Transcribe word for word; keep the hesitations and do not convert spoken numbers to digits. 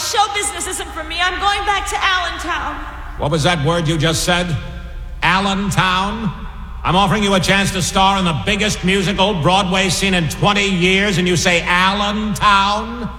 Show business isn't for me. I'm going back to Allentown. What was that word you just said? Allentown? I'm offering you a chance to star in the biggest musical Broadway scene in twenty years, and you say Allentown?